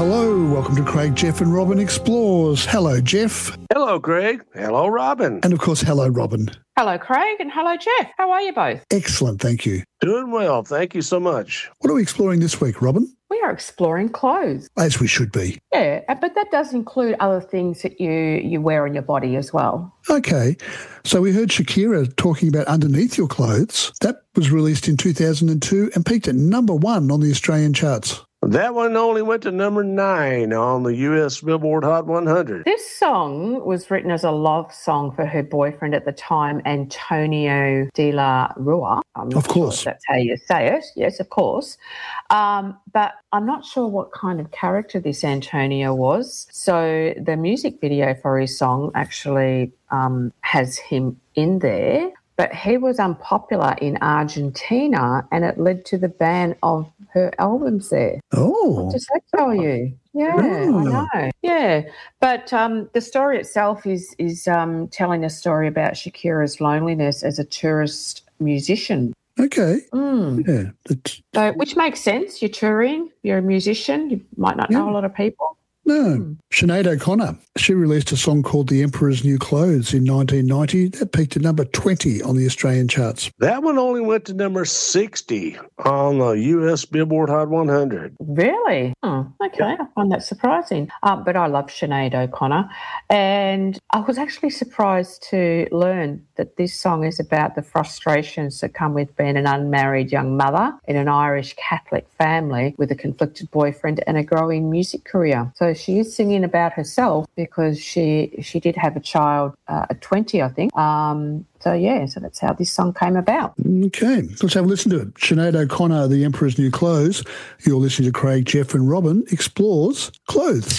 Hello, welcome to Craig, Jeff and Robin Explores. Hello, Jeff. Hello, Craig. Hello, Robin. And of course, hello, Robin. Hello, Craig, and hello, Jeff. How are you both? Excellent, thank you. Doing well. Thank you so much. What are we exploring this week, Robin? We are exploring clothes. As we should be. Yeah, but that does include other things that you wear on your body as well. Okay, so we heard Shakira talking about underneath your clothes. That was released in 2002 and peaked at number 1 on the Australian charts. That one only went to number 9 on the U.S. Billboard Hot 100. This song was written as a love song for her boyfriend at the time, Antonio de la Rua. I'm not Of course. sure if that's how you say it. Yes, of course. But I'm not sure what kind of character this Antonio was. So the music video for his song actually has him in there. But he was unpopular in Argentina, and it led to the ban of her albums there. Oh. What does that tell you? Yeah, I know. Yeah, but the story itself is telling a story about Shakira's loneliness as a tourist musician. Okay. Yeah. So, which makes sense. You're touring, you're a musician, you might not know a lot of people. No. Sinead O'Connor, she released a song called The Emperor's New Clothes in 1990. That peaked at number 20 on the Australian charts. That one only went to number 60 on the U.S. Billboard Hot 100. Really? Oh, okay. I find that surprising. But I love Sinead O'Connor. And I was actually surprised to learn that this song is about the frustrations that come with being an unmarried young mother in an Irish Catholic family with a conflicted boyfriend and a growing music career. So she is singing about herself because she did have a child at 20, I think. So that's how this song came about. Okay, let's have a listen to it. Sinead O'Connor, The Emperor's New Clothes. You're listening to Craig, Jeff and Robin Explores Clothes.